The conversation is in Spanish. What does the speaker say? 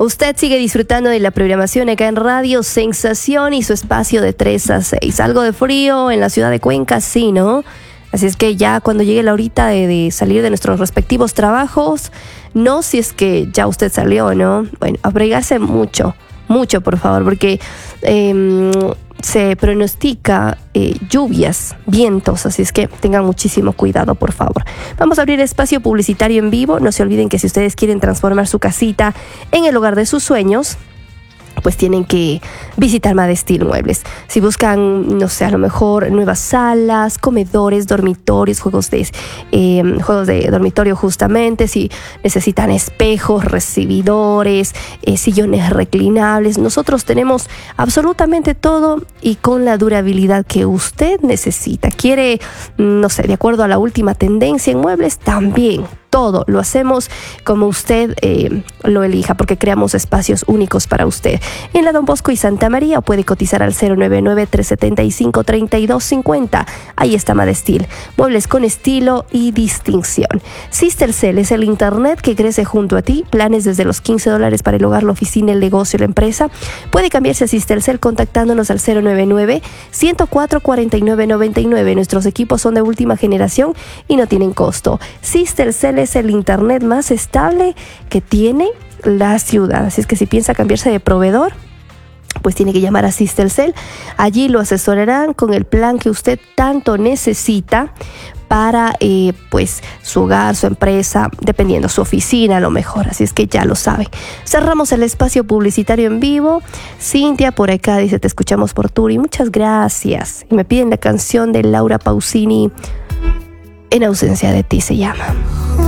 Usted sigue disfrutando de la programación acá en Radio Sensación y su espacio de 3 a 6. Algo de frío en la ciudad de Cuenca, sí, ¿no? Así es que ya cuando llegue la horita de salir de nuestros respectivos trabajos, no si es que ya usted salió, ¿no? Bueno, abrigarse mucho, por favor, porque se pronostica lluvias, vientos, así es que tengan muchísimo cuidado, por favor. Vamos a abrir espacio publicitario en vivo. No se olviden que si ustedes quieren transformar su casita en el hogar de sus sueños, pues tienen que visitar Madestil Muebles. Si buscan, no sé, a lo mejor nuevas salas, comedores, dormitorios, juegos de dormitorio justamente, si necesitan espejos, recibidores, sillones reclinables, nosotros tenemos absolutamente todo y con la durabilidad que usted necesita. Quiere, no sé, de acuerdo a la última tendencia en muebles, también. Todo lo hacemos como usted lo elija, porque creamos espacios únicos para usted. En la Don Bosco y Santa María, puede cotizar al 099-375-3250. Ahí está Madestil, muebles con estilo y distinción. Sistercell es el internet que crece junto a ti. Planes desde los $15 para el hogar, la oficina, el negocio, la empresa. Puede cambiarse a Sistercell contactándonos al 099-104-4999. Nuestros equipos son de última generación y no tienen costo. Sistercell es el internet más estable que tiene la ciudad. Así es que si piensa cambiarse de proveedor, pues tiene que llamar a Sistercell. Allí lo asesorarán con el plan que usted tanto necesita para pues su hogar, su empresa, dependiendo, su oficina a lo mejor. Así es que ya lo saben. Cerramos el espacio publicitario en vivo. Cintia por acá dice: te escuchamos por Turi. Muchas gracias. Y me piden la canción de Laura Pausini, En ausencia de ti se llama.